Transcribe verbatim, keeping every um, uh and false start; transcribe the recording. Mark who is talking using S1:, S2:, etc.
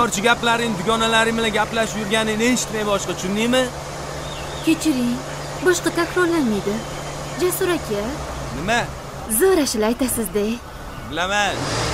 S1: bekorchi gaplaring, dugonalaring bilan gaplashib yurganingni eshitmay boshqa, tushundingmi?
S2: Kechiring. Boshqa takrorlanmaydi. Jasur aka.
S1: Nima?
S2: Zo'r ashula aytasiz-da.
S1: Bilaman.